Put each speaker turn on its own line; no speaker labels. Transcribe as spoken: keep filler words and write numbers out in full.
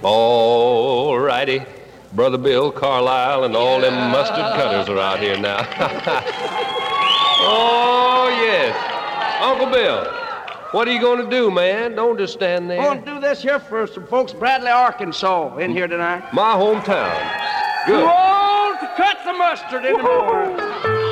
All righty. Brother Bill, Carlisle, and all them mustard cutters are out here now. Oh, yes. Uncle Bill, what are you going to do, man? Don't just stand there.
I'm going to do this here for some folks, Bradley, Arkansas, in here tonight.
My hometown. Good.
Too old to cut the mustard anymore.